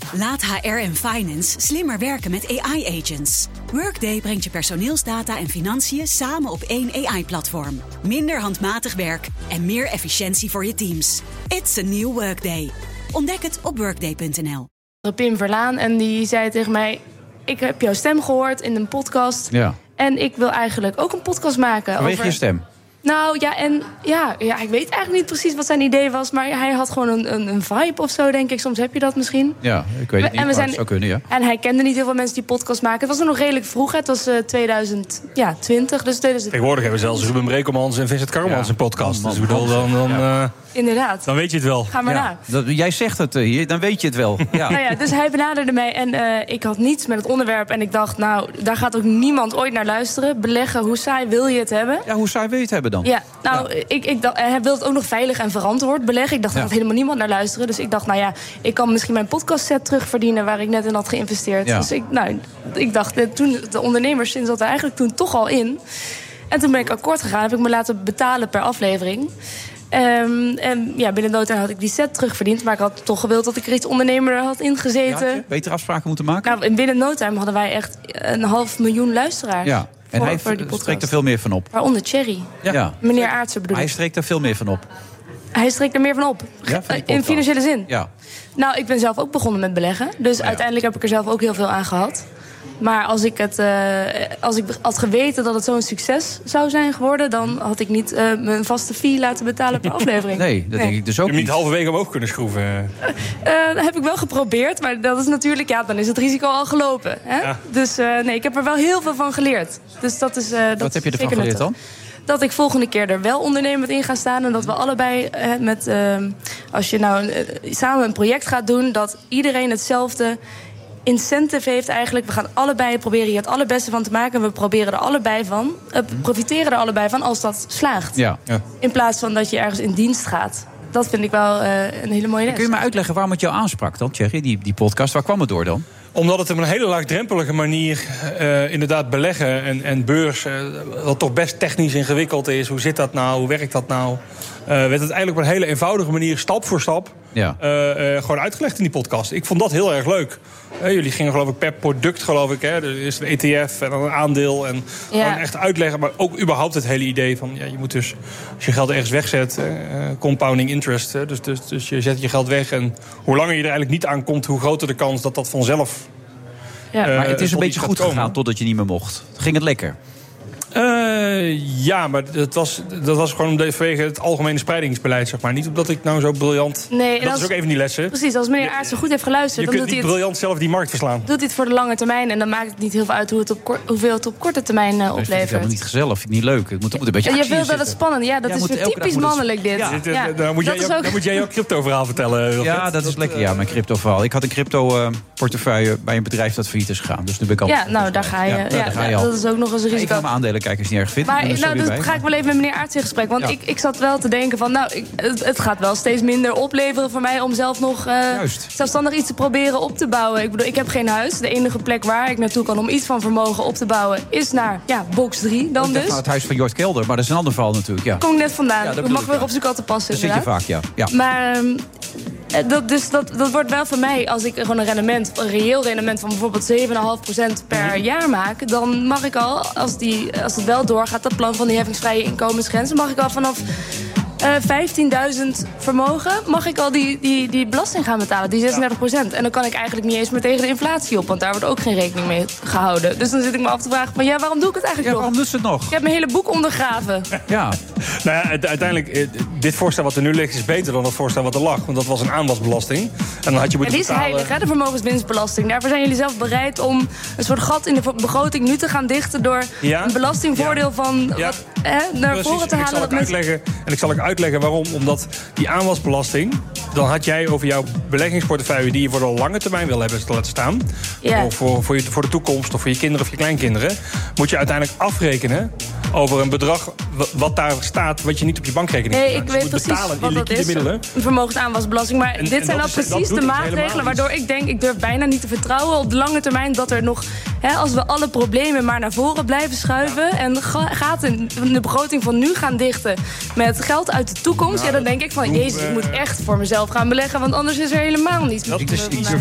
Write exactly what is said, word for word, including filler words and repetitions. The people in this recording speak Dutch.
Laat H R en finance slimmer werken met A I-agents. Workday brengt je personeelsdata en financiën samen op één A I-platform. Minder handmatig werk en meer efficiëntie voor je teams. It's a new Workday. Ontdek het op workday punt n l. Pim Verlaan en die zei tegen mij: ik heb jouw stem gehoord in een podcast. Ja. En ik wil eigenlijk ook een podcast maken. Vanwege over... je stem? Nou ja, en ja, ja, ik weet eigenlijk niet precies wat zijn idee was. Maar hij had gewoon een, een, een vibe of zo, denk ik. Soms heb je dat misschien. Ja, ik weet het niet, en we maar zijn, het zou kunnen, ja. En hij kende niet heel veel mensen die podcast maken. Het was nog redelijk vroeg, het was uh, tweeduizend twintig. Dus tweeduizend... Tegenwoordig hebben we zelfs Ruben Brekelmans en Vincent Karremans Ja. een podcast. Man, Dus ik bedoel, dan, dan, ja. uh, Inderdaad. dan weet je het wel. Ga maar Ja, na. dat, jij zegt het uh, hier, dan weet je het wel. Ja. Nou ja, dus hij benaderde mij en uh, ik had niets met het onderwerp. En ik dacht, nou, daar gaat ook niemand ooit naar luisteren. Beleggen, hoe saai wil je het hebben? Ja, hoe saai wil je het hebben dan? Ja, nou, ja. Ik, ik dacht, hij wilde het ook nog veilig en verantwoord beleggen. Ik dacht, daar Ja. gaat helemaal niemand naar luisteren. Dus ik dacht, nou ja, ik kan misschien mijn podcastset terugverdienen waar ik net in had geïnvesteerd. Ja. Dus ik, nou, ik dacht, toen, de ondernemerszin zat er eigenlijk toen toch al in. En toen ben ik akkoord gegaan, heb ik me laten betalen per aflevering. Um, en ja, binnen no time had ik die set terugverdiend. Maar ik had toch gewild dat ik er iets ondernemerder had ingezeten. Ja, betere afspraken moeten maken? Nou, binnen no time hadden wij echt een half miljoen luisteraars. Ja, en voor, hij voor die podcast. streekt er veel meer van op. Waaronder Thierry. Ja. Ja. Meneer Aartsen bedoel Hij ik. streekt er veel meer van op. Hij streekt er meer van op. Ja, van die in podcast. financiële zin. Ja. Nou, ik ben zelf ook begonnen met beleggen. Dus ja. uiteindelijk heb ik er zelf ook heel veel aan gehad. Maar als ik, het, uh, als ik had geweten dat het zo'n succes zou zijn geworden... dan had ik niet uh, mijn vaste fee laten betalen per aflevering. Nee, dat nee. denk ik dus ook Je hebt niet. niet halverwege omhoog kunnen schroeven. Uh, dat heb ik wel geprobeerd, maar dat is natuurlijk... ja, dan is het risico al gelopen. Hè? Ja. Dus uh, nee, ik heb er wel heel veel van geleerd. Dus dat is, uh, dat Wat heb je is ervan zeker geleerd dan? nuttig. Dat ik volgende keer er wel ondernemend in ga staan. En dat we allebei uh, met... Uh, als je nou uh, samen een project gaat doen... dat iedereen hetzelfde incentive heeft eigenlijk. We gaan allebei proberen hier het allerbeste van te maken. En we proberen er allebei van... Uh, profiteren er allebei van als dat slaagt. Ja. Ja. In plaats van dat je ergens in dienst gaat. Dat vind ik wel uh, een hele mooie les. Kun je me uitleggen waarom het jou aansprak dan, Thierry, die, die podcast? Waar kwam het door dan? Omdat het op een hele laagdrempelige manier uh, inderdaad beleggen en, en beurs... Uh, wat toch best technisch ingewikkeld is. Hoe zit dat nou? Hoe werkt dat nou? Uh, werd het eigenlijk op een hele eenvoudige manier, stap voor stap... Ja. Uh, uh, gewoon uitgelegd in die podcast. Ik vond dat heel erg leuk. Uh, jullie gingen geloof ik per product, geloof ik. Hè? Er is een E T F en dan een aandeel. En ja. gewoon echt uitleggen. Maar ook überhaupt het hele idee van... Ja, je moet dus, als je geld ergens wegzet... Uh, compounding interest. Hè? Dus, dus, dus je zet je geld weg. En hoe langer je er eigenlijk niet aan komt... hoe groter de kans dat dat vanzelf... Ja. Uh, maar het is een tot beetje iets goed gaat komen. gegaan totdat je niet meer mocht. Ging het lekker? Uh, ja, maar dat was, dat was gewoon vanwege het algemene spreidingsbeleid, zeg maar. Niet omdat ik nou zo briljant... Nee, dat als, is ook even die lessen. Precies, als meneer Aartsen goed heeft geluisterd... Je dan kunt doet niet hij het, briljant zelf die markt verslaan. doet hij het voor de lange termijn... en dan maakt het niet heel veel uit hoe het op kort, hoeveel het op korte termijn uh, Dat vind ik oplevert. helemaal niet gezellig, vind ik niet leuk. Het moet, het moet een beetje En je actie wil dat in het zitten. spannend... Ja, dat Ja, is moet weer elke dag typisch moet het- mannelijk dit. Ja. Dit, Ja, uh, daar, moet dat jij, is ook... daar moet jij jouw crypto-verhaal vertellen. Wilfried. Ja, dat is lekker. Ja, mijn crypto-verhaal. Ik had een crypto-portefeuille bij een bedrijf dat failliet is gegaan. Dus nu ben ik al. Ja, nou, daar ga je. Ja, Ja, daar ga je al. dat is ook nog eens een Ik risico. ga mijn aandelen kijken als je het niet erg vindt. Maar Ik ben er nou, zo weer dus bij. ga ik wel even met meneer Aartsen in gesprek. Want Ja. ik, ik zat wel te denken van... nou, ik, het, het gaat wel steeds minder opleveren voor mij... om zelf nog uh, Juist. zelfstandig iets te proberen op te bouwen. Ik bedoel, ik heb geen huis. De enige plek waar ik naartoe kan om iets van vermogen op te bouwen... is naar, ja, box drie dan Ik dacht dus. aan het huis van Jort Kelder, maar dat is een ander verhaal natuurlijk. Ja. Daar kom ik net vandaan. Ja, dat ik bedoel mag ik, weer ja. op zijn katten passen. Daar zit je inderdaad. vaak, ja. ja. Maar um, dat, dus dat, dat wordt wel voor mij, als ik gewoon een rendement, een reëel rendement van bijvoorbeeld zeven komma vijf procent per jaar maak, dan mag ik al, als, die, als het wel doorgaat, dat plan van die heffingsvrije inkomensgrens, dan mag ik al vanaf uh, vijftienduizend vermogen, mag ik al die, die, die belasting gaan betalen, die zesendertig procent. En dan kan ik eigenlijk niet eens meer tegen de inflatie op, want daar wordt ook geen rekening mee gehouden. Dus dan zit ik me af te vragen van, ja, waarom doe ik het eigenlijk Ja, nog? waarom doet ze het nog? Ik heb mijn hele boek ondergraven. Ja. Nou ja, uite- uiteindelijk, eh, dit voorstel wat er nu ligt is beter dan het voorstel wat er lag. Want dat was een aanwasbelasting. En dan had je En moeten die is betalen... heilig, hè, de vermogenswinstbelasting. Daarvoor zijn jullie zelf bereid om een soort gat in de begroting nu te gaan dichten door Ja? een belastingvoordeel Ja. van Ja. wat, hè, naar Precies, voren te en ik halen. zal Dat ook mensen... uitleggen, en ik zal ook uitleggen waarom. Omdat die aanwasbelasting, dan had jij over jouw beleggingsportefeuille die je voor de lange termijn wil hebben te laten staan. Ja. Of voor, voor, je, voor de toekomst of voor je kinderen of je kleinkinderen. Moet je uiteindelijk afrekenen over een bedrag w- wat daar staat, wat je niet op je bankrekening Nee, hebt. ik Dus je weet moet precies betalen in wat dat liquide is. middelen. Een vermogensaanwasbelasting. Maar En- dit en zijn dat al is- dat precies doet de iets maatregelen helemaal waardoor ik denk, ik durf bijna niet te vertrouwen op de lange termijn dat er nog, hè, als we alle problemen maar naar voren blijven schuiven en ga- gaat in de begroting van nu gaan dichten met geld uit de toekomst, Nou, ja, dan denk ik van, doen jezus, we- ik moet echt voor mezelf gaan beleggen, want anders is er helemaal niets meer. Ik, dus, ik vandaag. durf